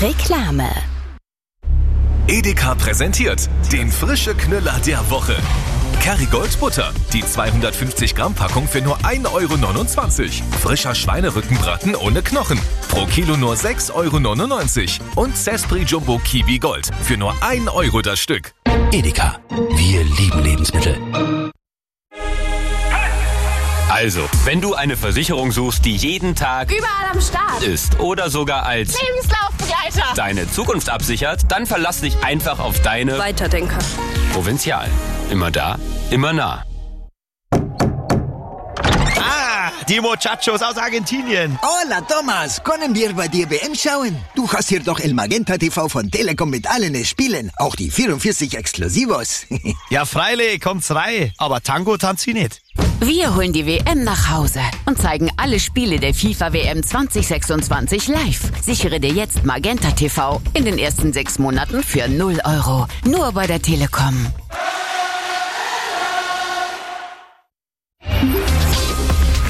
Reklame. Edeka präsentiert den frische Knüller der Woche. Kerrygold Butter, die 250 Gramm Packung für nur 1,29 €. Frischer Schweinerückenbraten ohne Knochen, pro Kilo nur 6,99 € Und Sespri Jumbo Kiwi Gold für nur 1 € das Stück. Edeka, wir lieben Lebensmittel. Also, wenn du eine Versicherung suchst, die jeden Tag überall am Start ist oder sogar als Lebenslaufbegleiter deine Zukunft absichert, dann verlass dich einfach auf deine Weiterdenker. Provinzial. Immer da, immer nah. Die Muchachos aus Argentinien. Hola, Thomas. Können wir bei dir WM schauen? Du hast hier doch El Magenta TV von Telekom mit allen Spielen. Auch die 44 Exklusivos. Ja, freilich, kommt's rein. Aber Tango tanzt sie nicht. Wir holen die WM nach Hause und zeigen alle Spiele der FIFA WM 2026 live. Sichere dir jetzt Magenta TV in den ersten 6 Monaten für 0 €. Nur bei der Telekom.